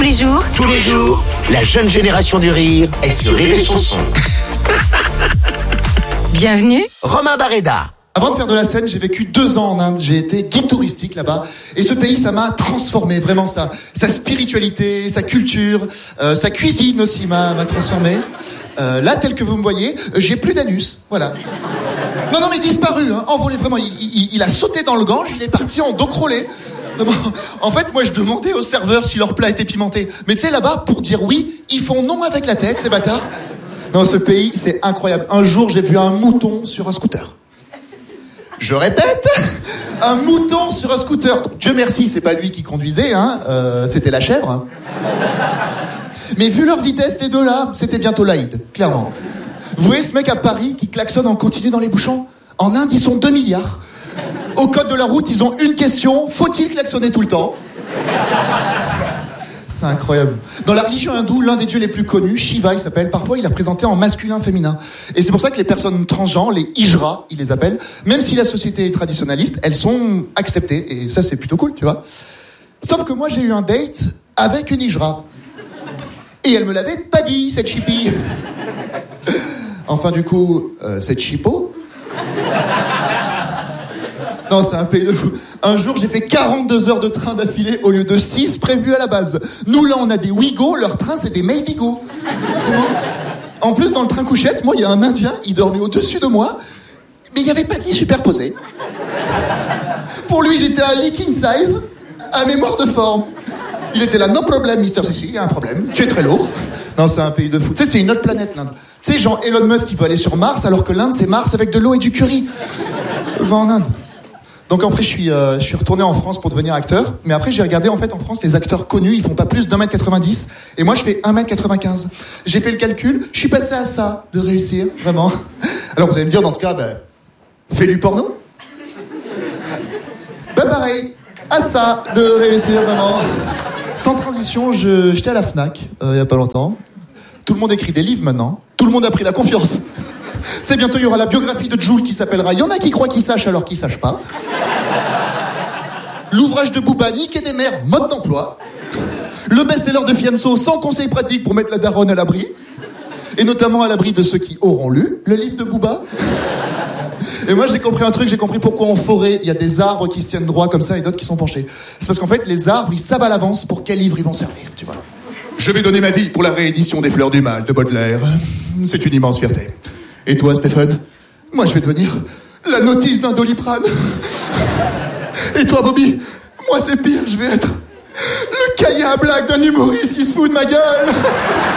Tous les jours, la jeune génération du rire est sur Rire et Chanson. Bienvenue, Romain Barreda. Avant de faire de la scène, j'ai vécu 2 ans en Inde. J'ai été guide touristique là-bas. Et ce pays, ça m'a transformé, vraiment. Sa spiritualité, sa culture, sa cuisine aussi m'a transformé. Là, tel que vous me voyez, j'ai plus d'anus. Voilà. Non, mais disparu, hein, envolé vraiment. Il a sauté dans le Gange, il est parti en dos crawlé. Vraiment. En fait, moi, je demandais aux serveurs si leur plat était pimenté. Mais tu sais, là-bas, pour dire oui, ils font non avec la tête, ces bâtards. Non, ce pays, c'est incroyable. Un jour, j'ai vu un mouton sur un scooter. Je répète, un mouton sur un scooter. Dieu merci, c'est pas lui qui conduisait, hein. C'était la chèvre. Mais vu leur vitesse, les deux là, c'était bientôt l'Aïd, clairement. Vous voyez ce mec à Paris qui klaxonne en continu dans les bouchons ? En Inde, ils sont 2 milliards. Au code de la route, ils ont une question, faut-il klaxonner tout le temps ? C'est incroyable. Dans la religion hindoue, l'un des dieux les plus connus, Shiva, il s'appelle, parfois il est représenté en masculin, féminin. Et c'est pour ça que les personnes transgenres, les hijras, ils les appellent, même si la société est traditionnaliste, elles sont acceptées. Et ça, c'est plutôt cool, tu vois. Sauf que moi, j'ai eu un date avec une hijra. Et elle me l'avait pas dit, cette chippie. Enfin, du coup, cette chippo. Non, c'est un pays de fou. Un jour, j'ai fait 42 heures de train d'affilée au lieu de 6 prévus à la base. Nous, là, on a des Ouigo, leur train, c'est des Maybigo. Comment ? En plus, dans le train couchette, moi, il y a un Indien, il dormait au-dessus de moi, mais il n'y avait pas de lit superposé. Pour lui, j'étais un lit king size, à mémoire de forme. Il était là, no problem, Mister Ceci, il y a un problème, tu es très lourd. Non, c'est un pays de fou. Tu sais, c'est une autre planète, l'Inde. Tu sais, genre Elon Musk, il veut aller sur Mars, alors que l'Inde, c'est Mars avec de l'eau et du curry. Va en Inde. Donc après, je suis retourné en France pour devenir acteur. Mais après, j'ai regardé, en fait, en France, les acteurs connus, ils font pas plus d'1m90. Et moi, je fais 1m95. J'ai fait le calcul, je suis passé à ça, de réussir, vraiment. Alors, vous allez me dire, dans ce cas, fais du porno. Pareil, à ça, de réussir, vraiment. Sans transition, j'étais à la Fnac, il y a pas longtemps. Tout le monde écrit des livres, maintenant. Tout le monde a pris la confiance. Tu sais, bientôt, il y aura la biographie de Jul qui s'appellera « Il y en a qui croient qu'ils sachent alors qu'ils sachent pas ». L'ouvrage de Booba, Niquer des mères, mode d'emploi. Le best-seller de Fianso, 100 conseils pratiques pour mettre la daronne à l'abri. Et notamment à l'abri de ceux qui auront lu le livre de Booba. Et moi, j'ai compris un truc, j'ai compris pourquoi en forêt, il y a des arbres qui se tiennent droit comme ça et d'autres qui sont penchés. C'est parce qu'en fait, les arbres, ils savent à l'avance pour quel livre ils vont servir, tu vois. Je vais donner ma vie pour la réédition des Fleurs du Mal de Baudelaire. C'est une immense fierté. Et toi, Stéphane ? Moi, je vais devenir la notice d'un Doliprane. Et toi, Bobby ? Moi, c'est pire, je vais être le cahier à blague d'un humoriste qui se fout de ma gueule.